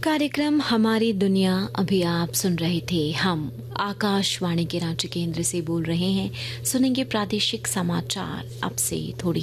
कार्यक्रम हमारी दुनिया अभी आप सुन रहे थे। हम आकाशवाणी के रांची केंद्र से बोल रहे हैं। सुनेंगे प्रादेशिक समाचार अब से थोड़ी